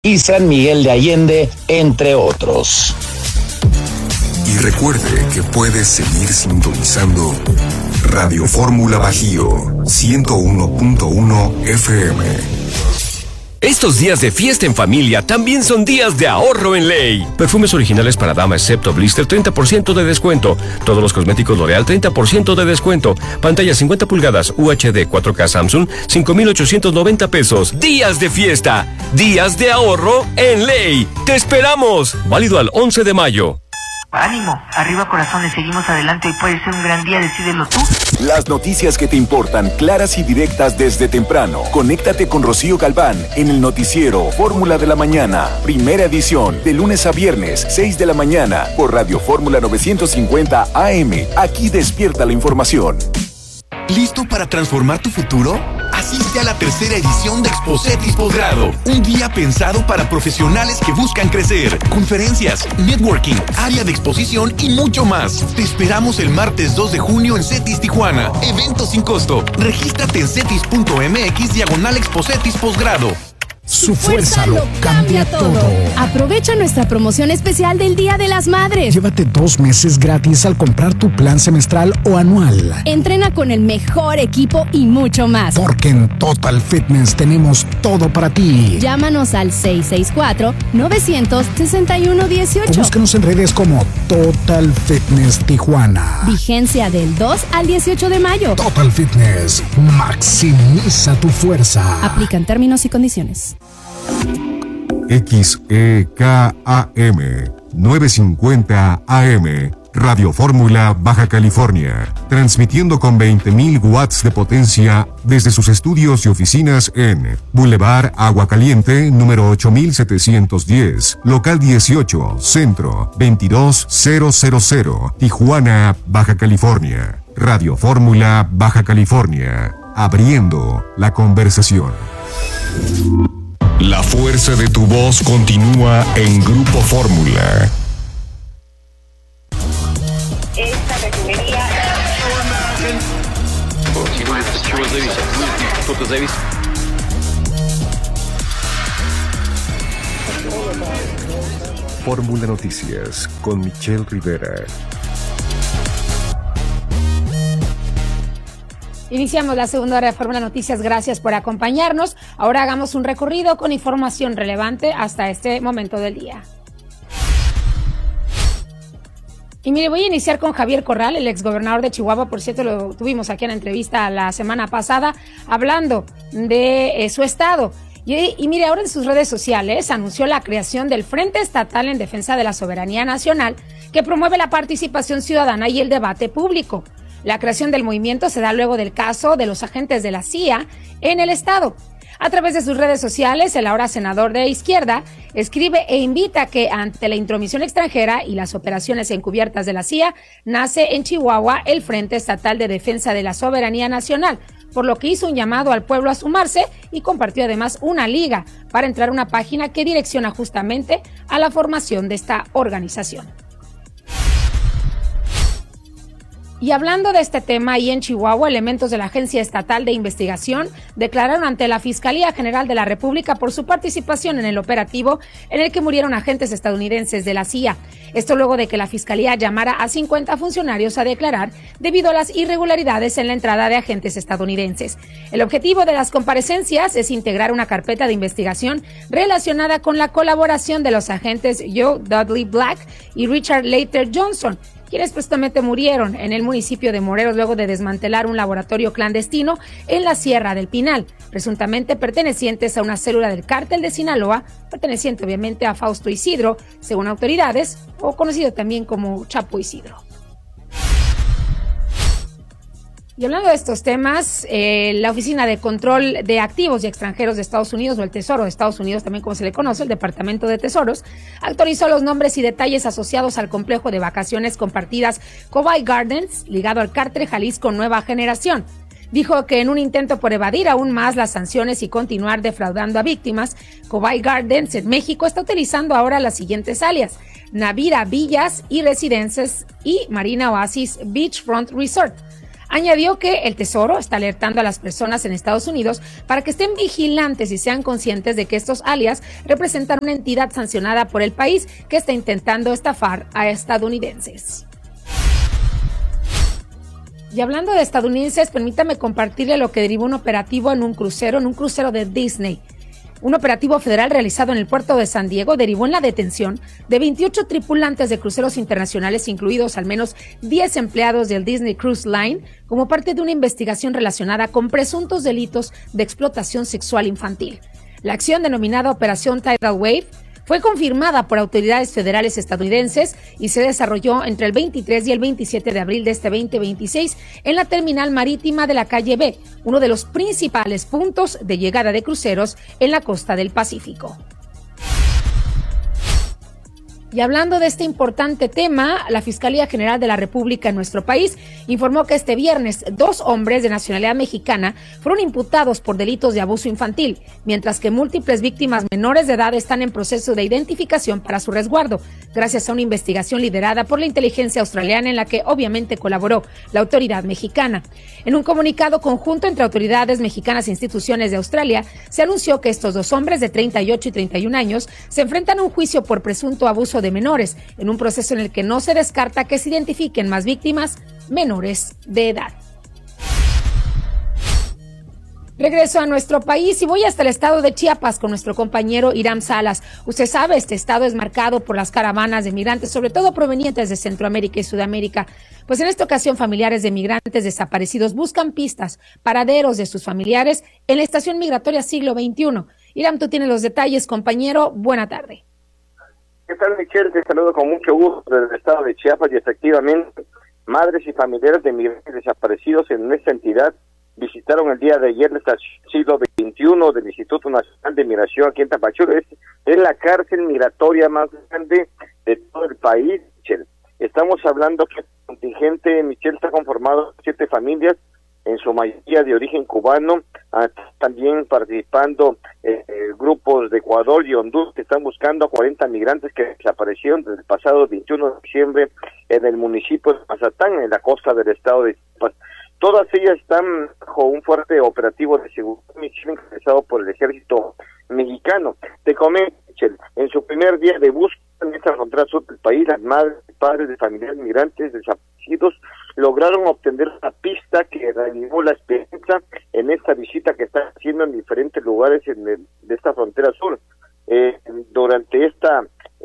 y San Miguel de Allende, entre otros. Y recuerde que puedes seguir sintonizando Radio Fórmula Bajío 101.1 FM. Estos días de fiesta en familia también son días de ahorro en Ley. Perfumes originales para dama excepto blister 30% de descuento. Todos los cosméticos L'Oreal 30% de descuento. Pantalla 50 pulgadas UHD 4K Samsung 5,890 pesos. Días de fiesta, días de ahorro en Ley. ¡Te esperamos! Válido al 11 de mayo. Ánimo, arriba corazones, seguimos adelante, hoy puede ser un gran día, decídelo tú. Las noticias que te importan, claras y directas desde temprano. Conéctate con Rocío Galván en el noticiero Fórmula de la Mañana, primera edición, de lunes a viernes, 6 de la mañana, por Radio Fórmula 950 AM. Aquí despierta la información. ¿Listo para transformar tu futuro? Asiste a la tercera edición de Expocetis Posgrado, un día pensado para profesionales que buscan crecer. Conferencias, networking, área de exposición y mucho más. Te esperamos el martes 2 de junio en CETIS Tijuana. Evento sin costo. Regístrate en cetis.mx/Expocetis Posgrado. Su fuerza lo cambia todo. Aprovecha nuestra promoción especial del Día de las Madres. Llévate 2 meses gratis al comprar tu plan semestral o anual. Entrena con el mejor equipo y mucho más. Porque en Total Fitness tenemos todo para ti. Llámanos al 664-961-18. O búscanos en redes como Total Fitness Tijuana. Vigencia del 2 al 18 de mayo. Total Fitness. Maximiza tu fuerza. Aplican términos y condiciones. XEKAM 950 AM, Radio Fórmula Baja California, transmitiendo con 20,000 watts de potencia desde sus estudios y oficinas en Boulevard Agua Caliente, número 8710, local 18, centro 22000, Tijuana, Baja California. Radio Fórmula Baja California, abriendo la conversación. La fuerza de tu voz continúa en Grupo Fórmula. Esta refinería... Fórmula Noticias con Michelle Rivera. Iniciamos la segunda hora de Fórmula Noticias. Gracias por acompañarnos. Ahora hagamos un recorrido con información relevante hasta este momento del día. Y mire, voy a iniciar con Javier Corral, el exgobernador de Chihuahua. Por cierto, lo tuvimos aquí en la entrevista la semana pasada, hablando de su estado. Y mire, ahora en sus redes sociales anunció la creación del Frente Estatal en Defensa de la Soberanía Nacional, que promueve la participación ciudadana y el debate público. La creación del movimiento se da luego del caso de los agentes de la CIA en el estado. A través de sus redes sociales, el ahora senador de izquierda escribe e invita que ante la intromisión extranjera y las operaciones encubiertas de la CIA, nace en Chihuahua el Frente Estatal de Defensa de la Soberanía Nacional, por lo que hizo un llamado al pueblo a sumarse y compartió además una liga para entrar a una página que direcciona justamente a la formación de esta organización. Y hablando de este tema, ahí en Chihuahua, elementos de la Agencia Estatal de Investigación declararon ante la Fiscalía General de la República por su participación en el operativo en el que murieron agentes estadounidenses de la CIA. Esto luego de que la Fiscalía llamara a 50 funcionarios a declarar debido a las irregularidades en la entrada de agentes estadounidenses. El objetivo de las comparecencias es integrar una carpeta de investigación relacionada con la colaboración de los agentes Joe Dudley Black y Richard Leiter Johnson, quienes presuntamente murieron en el municipio de Morelos luego de desmantelar un laboratorio clandestino en la Sierra del Pinal, presuntamente pertenecientes a una célula del cártel de Sinaloa, perteneciente obviamente a Fausto Isidro, según autoridades, o conocido también como Chapo Isidro. Y hablando de estos temas, la Oficina de Control de Activos y Extranjeros de Estados Unidos, o el Tesoro de Estados Unidos, también como se le conoce, el Departamento de Tesoros, actualizó los nombres y detalles asociados al complejo de vacaciones compartidas Cobay Gardens, ligado al cártel Jalisco Nueva Generación. Dijo que en un intento por evadir aún más las sanciones y continuar defraudando a víctimas, Cobay Gardens en México está utilizando ahora las siguientes alias: Navira Villas y Residences y Marina Oasis Beachfront Resort. Añadió que el Tesoro está alertando a las personas en Estados Unidos para que estén vigilantes y sean conscientes de que estos alias representan una entidad sancionada por el país que está intentando estafar a estadounidenses. Y hablando de estadounidenses, permítame compartirle lo que derivó un operativo en un crucero de Disney. Un operativo federal realizado en el puerto de San Diego derivó en la detención de 28 tripulantes de cruceros internacionales, incluidos al menos 10 empleados del Disney Cruise Line, como parte de una investigación relacionada con presuntos delitos de explotación sexual infantil. La acción, denominada Operación Tidal Wave, fue confirmada por autoridades federales estadounidenses y se desarrolló entre el 23 y el 27 de abril de este 2026 en la terminal marítima de la calle B, uno de los principales puntos de llegada de cruceros en la costa del Pacífico. Y hablando de este importante tema, la Fiscalía General de la República en nuestro país informó que este viernes 2 hombres de nacionalidad mexicana fueron imputados por delitos de abuso infantil, mientras que múltiples víctimas menores de edad están en proceso de identificación para su resguardo, gracias a una investigación liderada por la inteligencia australiana en la que obviamente colaboró la autoridad mexicana. En un comunicado conjunto entre autoridades mexicanas e instituciones de Australia, se anunció que estos 2 hombres de 38 y 31 años se enfrentan a un juicio por presunto abuso de menores, en un proceso en el que no se descarta que se identifiquen más víctimas menores de edad. Regreso a nuestro país y voy hasta el estado de Chiapas con nuestro compañero Hiram Salas. Usted sabe, este estado es marcado por las caravanas de migrantes, sobre todo provenientes de Centroamérica y Sudamérica. Pues en esta ocasión, familiares de migrantes desaparecidos buscan pistas, paraderos de sus familiares en la estación migratoria Siglo XXI. Hiram, tú tienes los detalles, compañero. Buena tarde. ¿Qué tal, Michelle? Te saludo con mucho gusto desde el estado de Chiapas y efectivamente, madres y familiares de migrantes desaparecidos en esta entidad visitaron el día de ayer la estación Siglo XXI del Instituto Nacional de Migración aquí en Tapachula. Es la cárcel migratoria más grande de todo el país, Michelle. Estamos hablando que el contingente, Michelle, está conformado por 7 familias, en su mayoría de origen cubano, también participando grupos de Ecuador y Honduras que están buscando a 40 migrantes que desaparecieron desde el pasado 21 de diciembre en el municipio de Mazatán, en la costa del estado de Chiapas. Todas ellas están bajo un fuerte operativo de seguridad encabezado por el ejército mexicano. Te comento, Michelle, en su primer día de búsqueda en esta frontera sur del país, las madres y padres de familiares migrantes desaparecidos lograron obtener una pista que reanimó la esperanza en esta visita que están haciendo en diferentes lugares de esta frontera sur. Durante esta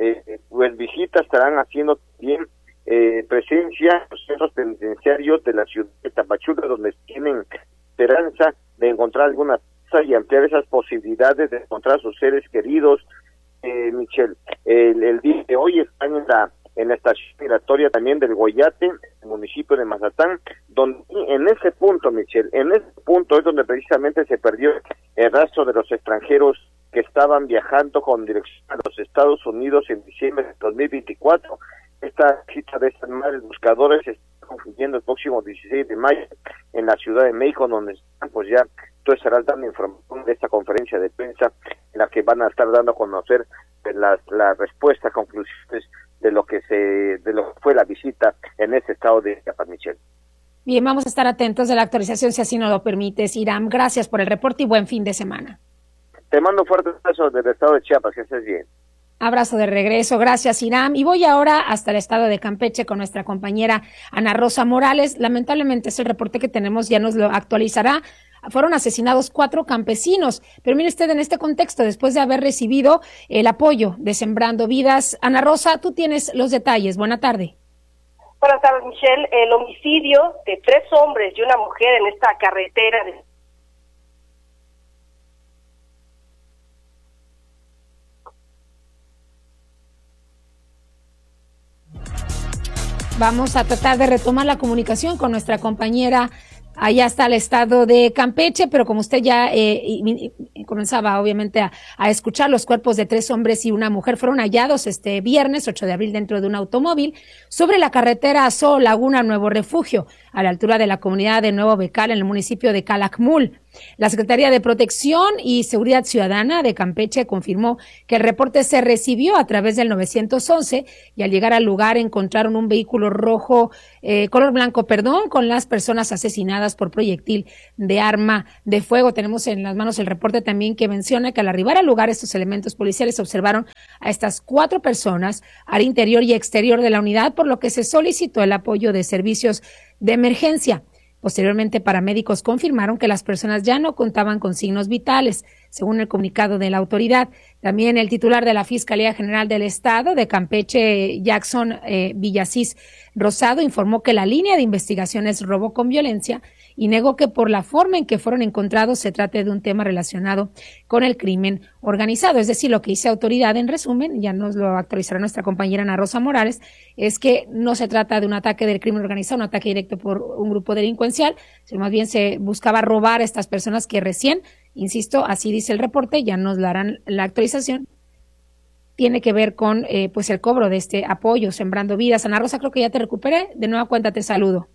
visita estarán haciendo también presencia en los centros penitenciarios de la ciudad de Tapachula, donde tienen esperanza de encontrar alguna pista y ampliar esas posibilidades de encontrar a sus seres queridos. Michelle, el día de hoy están en la estación migratoria también del Goyate, el municipio de Mazatán, donde en ese punto, Michelle, en ese punto es donde precisamente se perdió el rastro de los extranjeros que estaban viajando con dirección a los Estados Unidos en diciembre de 2024. Esta cita de estas madres buscadoras se está concluyendo el próximo 16 de mayo en la Ciudad de México, donde están, pues ya tú estarás dando información de esta conferencia de prensa en la que van a estar dando a conocer la respuesta, conclusiones de lo que fue la visita en ese estado de Chiapas, Michelle. Bien, vamos a estar atentos de la actualización si así nos lo permites, Hiram. Gracias por el reporte y buen fin de semana. Te mando un fuerte abrazo desde el estado de Chiapas, que estés bien. Abrazo de regreso, gracias Hiram. Y voy ahora hasta el estado de Campeche con nuestra compañera Ana Rosa Morales. Lamentablemente es el reporte que tenemos, ya nos lo actualizará. Fueron asesinados 4 campesinos, pero mire usted en este contexto, después de haber recibido el apoyo de Sembrando Vidas. Ana Rosa, tú tienes los detalles. Buena tarde. Buenas tardes, Michelle. El homicidio de 3 hombres y una mujer en esta carretera de... Vamos a tratar de retomar la comunicación con nuestra compañera. Allá está el estado de Campeche, pero como usted ya comenzaba obviamente a escuchar, los cuerpos de 3 hombres y una mujer fueron hallados este viernes 8 de abril dentro de un automóvil sobre la carretera Azul Laguna Nuevo Refugio, a la altura de la comunidad de Nuevo Becal en el municipio de Calakmul. La Secretaría de Protección y Seguridad Ciudadana de Campeche confirmó que el reporte se recibió a través del 911 y al llegar al lugar encontraron un vehículo rojo, color blanco, con las personas asesinadas por proyectil de arma de fuego. Tenemos en las manos el reporte también que menciona que al arribar al lugar estos elementos policiales observaron a estas 4 personas al interior y exterior de la unidad, por lo que se solicitó el apoyo de servicios de emergencia. Posteriormente, paramédicos confirmaron que las personas ya no contaban con signos vitales, según el comunicado de la autoridad. También el titular de la Fiscalía General del Estado de Campeche, Jackson Villasís Rosado, informó que la línea de investigación es robo con violencia y negó que por la forma en que fueron encontrados se trate de un tema relacionado con el crimen organizado. Es decir, lo que dice autoridad en resumen, ya nos lo actualizará nuestra compañera Ana Rosa Morales, es que no se trata de un ataque del crimen organizado, un ataque directo por un grupo delincuencial, sino más bien se buscaba robar a estas personas que recién, insisto, así dice el reporte, ya nos darán la actualización, tiene que ver con pues el cobro de este apoyo, Sembrando Vidas. Ana Rosa, creo que ya te recuperé, de nueva cuenta te saludo.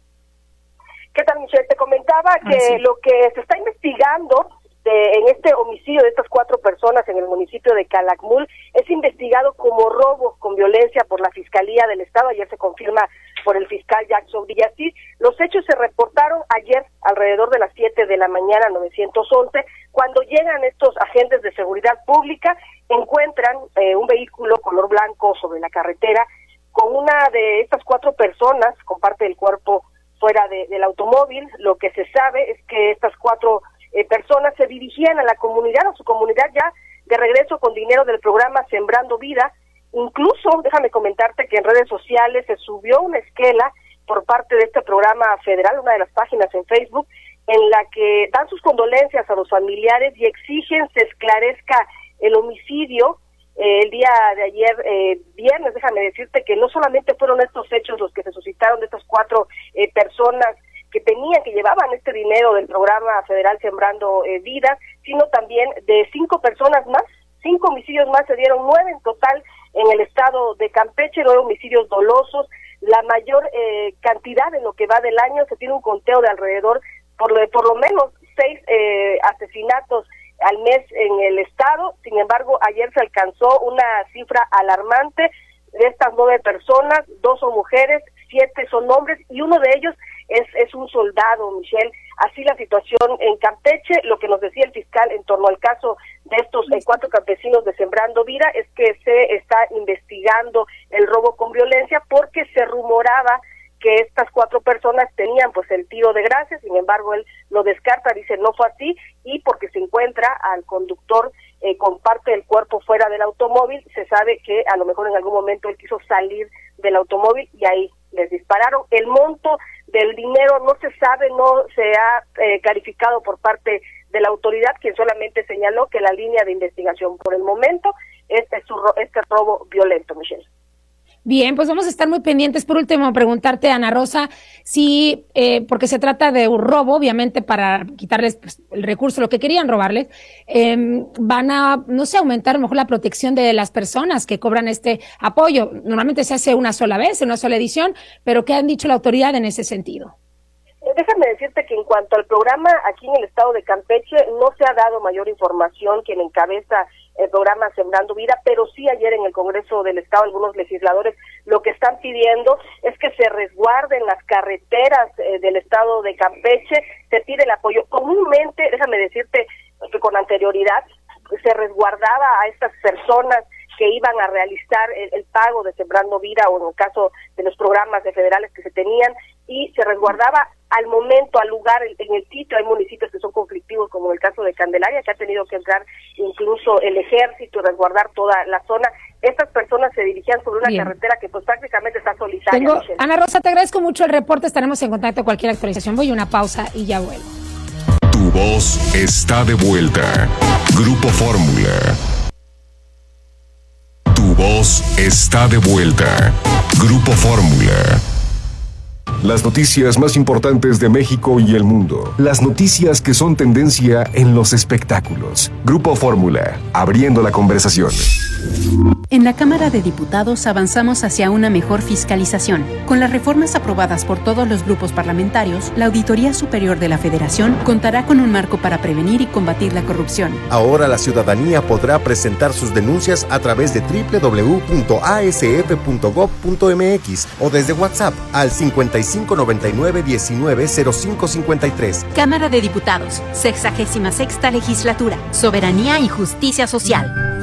¿Qué tal, Michelle? Te comentaba que sí, lo que se está investigando en este homicidio de estas 4 personas en el municipio de Calakmul es investigado como robo con violencia por la Fiscalía del Estado. Ayer se confirma por el fiscal Jackson Villasís. Los hechos se reportaron ayer alrededor de las 7 de la mañana, 911, cuando llegan estos agentes de seguridad pública, encuentran un vehículo color blanco sobre la carretera con una de estas 4 personas con parte del cuerpo fuera del automóvil. Lo que se sabe es que estas 4 personas se dirigían a su comunidad ya de regreso con dinero del programa Sembrando Vida. Incluso, déjame comentarte que en redes sociales se subió una esquela por parte de este programa federal, una de las páginas en Facebook, en la que dan sus condolencias a los familiares y exigen se esclarezca el homicidio. El día de ayer, viernes, déjame decirte que no solamente fueron estos hechos los que se suscitaron de estas 4 personas que llevaban este dinero del programa federal Sembrando Vidas, sino también de 5 personas más, 5 homicidios más, se dieron 9 en total en el estado de Campeche, 9 homicidios dolosos, la mayor cantidad en lo que va del año. Se tiene un conteo de alrededor, por lo menos 6 asesinatos al mes en el estado. Sin embargo, ayer se alcanzó una cifra alarmante. De estas 9 personas, 2 son mujeres, 7 son hombres y uno de ellos es un soldado, Michelle. Así la situación en Campeche. Lo que nos decía el fiscal en torno al caso de estos 4 campesinos de Sembrando Vida es que se está investigando el robo con violencia porque se rumoraba que estas 4 personas tenían pues el tiro de gracia. Sin embargo, él lo descarta, dice no fue así, y porque se encuentra al conductor con parte del cuerpo fuera del automóvil, se sabe que a lo mejor en algún momento él quiso salir del automóvil y ahí les dispararon. El monto del dinero no se sabe, no se ha clarificado por parte de la autoridad, quien solamente señaló que la línea de investigación por el momento es este robo violento, Michelle. Bien, pues vamos a estar muy pendientes. Por último, preguntarte, Ana Rosa, si, porque se trata de un robo, obviamente para quitarles pues, el recurso, lo que querían robarles, van a, no sé, aumentar a lo mejor la protección de las personas que cobran este apoyo. Normalmente se hace una sola vez, una sola edición, pero ¿qué han dicho la autoridad en ese sentido? Déjame decirte que en cuanto al programa aquí en el estado de Campeche no se ha dado mayor información. Quien encabeza el programa Sembrando Vida, pero sí ayer en el Congreso del Estado algunos legisladores lo que están pidiendo es que se resguarden las carreteras del estado de Campeche. Se pide el apoyo. Comúnmente, déjame decirte que con anterioridad se resguardaba a estas personas que iban a realizar el pago de Sembrando Vida, o en el caso de los programas de federales que se tenían, y se resguardaba al momento, al lugar, en el sitio. Hay municipios que son conflictivos, como en el caso de Candelaria, que ha tenido que entrar incluso el ejército y resguardar toda la zona. Estas personas se dirigían sobre una carretera que pues prácticamente está solitaria. Ana Rosa, te agradezco mucho el reporte, estaremos en contacto, cualquier actualización. Voy a una pausa y ya vuelvo. Tu voz está de vuelta. Grupo Fórmula. Tu voz está de vuelta. Grupo Fórmula. Las noticias más importantes de México y el mundo. Las noticias que son tendencia en los espectáculos. Grupo Fórmula, abriendo la conversación. En la Cámara de Diputados avanzamos hacia una mejor fiscalización. Con las reformas aprobadas por todos los grupos parlamentarios, la Auditoría Superior de la Federación contará con un marco para prevenir y combatir la corrupción. Ahora la ciudadanía podrá presentar sus denuncias a través de www.asf.gov.mx o desde WhatsApp al 5599-190553. Cámara de Diputados, 66ª Legislatura, Soberanía y Justicia Social.